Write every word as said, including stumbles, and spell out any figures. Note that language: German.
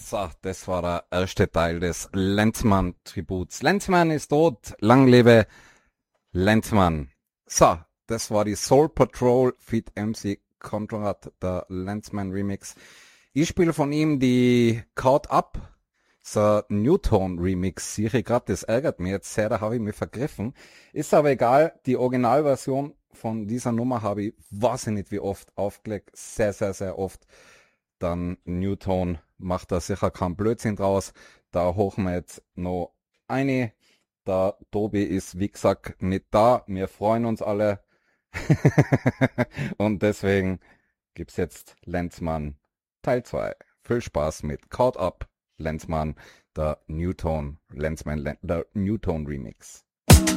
So, das war der erste Teil des Lenzmann-Tributs. Lenzmann ist tot, lang lebe Lenzmann. So, das war die Soul Patrol feat. M C Konrad, der Lenzmann Remix. Ich spiele von ihm die Caught Up, so Newton Remix. Sehe ich gerade, das ärgert mich jetzt sehr, da habe ich mich vergriffen. Ist aber egal, die Originalversion von dieser Nummer habe ich, weiß ich nicht wie oft, aufgelegt, sehr, sehr, sehr oft. Dann Newton macht da sicher keinen Blödsinn draus. Da hochen wir jetzt noch eine. Der Tobi ist, wie gesagt, nicht da. Wir freuen uns alle. Und deswegen gibt's jetzt Lenzmann Teil zwei. Viel Spaß mit Caught Up, Lenzmann, der Newton, Lenzmann, der Newton Remix.